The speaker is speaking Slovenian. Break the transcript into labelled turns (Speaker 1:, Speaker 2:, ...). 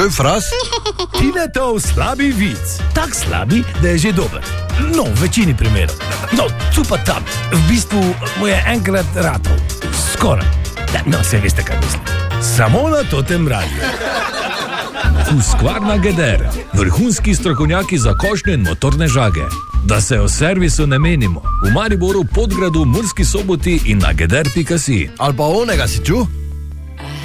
Speaker 1: je fraz?
Speaker 2: Tinetov slabi vic. Tak slabi, da je že dober. No, v večini primerov. No, tu pa tam. V bistvu mu je enkrat ratov. Skoraj. No, se veste, kaj mislim. Samo na Totem radiju.
Speaker 3: Husqvarna Geder, vrhunski strokovnjaki za košnje in motorne žage. Da se o servisu ne menimo. V Mariboru, Podgradu, Murski Soboti in na geder.si.
Speaker 1: Ali pa onega si čutil?